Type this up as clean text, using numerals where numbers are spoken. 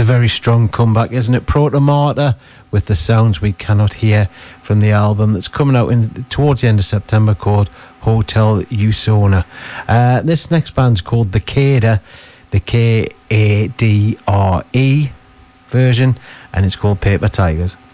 a very strong comeback, isn't it? Proto Martyr with The Sounds We Cannot Hear from the album that's coming out towards the end of September, called Hotel Usona. This next band's called The Kadre, the Kadre version, and it's called Paper Tigers.